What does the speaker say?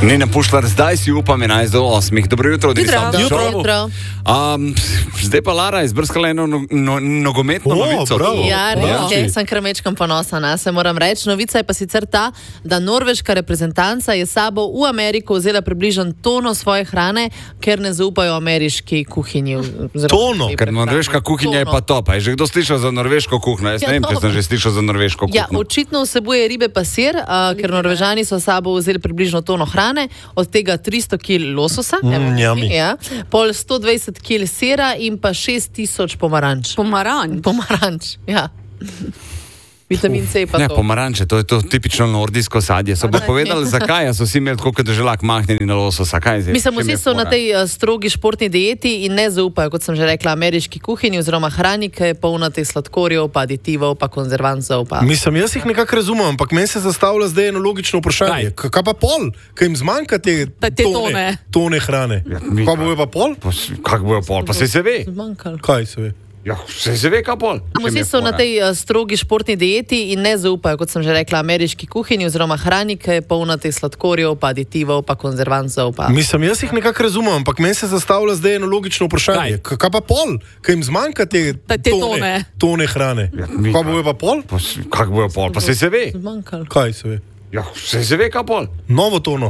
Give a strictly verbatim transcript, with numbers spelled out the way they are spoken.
Nina Pušlar, zdaj si upam enajst do osmih. Dobro jutro, Jutro. jutro. Jutro. Um, zdaj pa Lara izbrskala eno no, no, nogometno O, novico. bravo. Ja, res Ja. je, sem krmečkam ponosna na se, moram reči. Novica je pa sicer ta, da norveška reprezentanca je sabo v Ameriko vzela približno tono svoje hrane, ker ne zaupajo ameriški kuhinji. oziroma Tono? tej Ker prehrani. norveška kuhinja je pa Tono. top. Je že kdo slišal za norveško kuhinjo? Jaz Ja, ne vem, če sem dobro. že slišal za norveško Ja, kuhinjo. očitno vsebuje ribe pa sir, uh, ker Norvežani so s sabo vzeli približno tono hrane, od tega tristo kilogramov lososa, Mm, yummy. ja, pol sto dvajset kilogramov sira in pa šest tisoč pomaranč. Pomaranč. Pomaranč, ja. Vitamin C pa Ne, to. pomaranče, to je to tipično nordijsko sadje. So pa ne. povedali, zakaj a so vsi imeli tako, kot želak mahnjeni na lososa. Kaj zdaj? Mislim, V čem vsi je so na fora? tej uh, strogi športni dieti in ne zaupajo, kot sem že rekla, ameriški kuhinji oziroma hrani, ki je polna teh sladkorjev, pa aditivov, pa konzervancov. Pa... Mislim, jaz jih nekako razumem, ampak meni se zastavlja zdaj eno logično vprašanje. K- Kaj pa pol, kaj jim zmanjka te, Ta- te tone. tone hrane? Ja, mi- Kaj bo pa pol? Pa s- Kak bojo pol? Pa se se ve. Zmanjkalo. Kaj se ve? Ja, se se ve, kaj pol. V čem Vsi je so na fora? tej uh, strogi športni dieti in ne zaupajo, kot sem že rekla, ameriški kuhinji oziroma hrani, ki je polna teh sladkorjev, pa aditivov, pa konzervancov. Pa... Mislim, jaz jih nekako razumem, ampak meni se zastavlja zdaj eno logično vprašanje. K- Kaj pa pol, kaj jim zmanjka te, Ta- te tone. tone hrane? Ja, mi- Kaj bo pa pol? Pa s- Kak bojo pol? Pa se se ve. Zmanjkalo. Kaj se ve? Ja, se se ve, kaj pol. Novo tono.